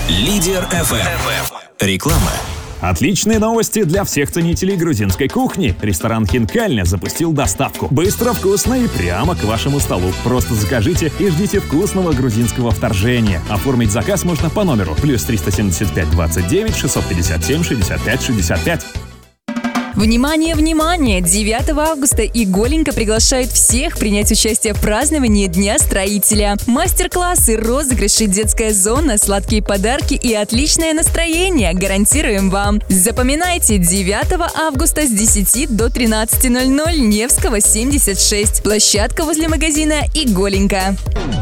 Лидер FM. Реклама. Отличные новости для всех ценителей грузинской кухни. Ресторан «Хинкальня» запустил доставку. Быстро, вкусно и прямо к вашему столу. Просто закажите и ждите вкусного грузинского вторжения. Оформить заказ можно по номеру +375 29 657 65 65. Внимание, внимание! 9 августа Иголенко приглашает всех принять участие в праздновании Дня строителя. Мастер-классы, розыгрыши, детская зона, сладкие подарки и отличное настроение гарантируем вам. Запоминайте, 9 августа с 10 до 13:00, Невского, 76. Площадка возле магазина Иголенко.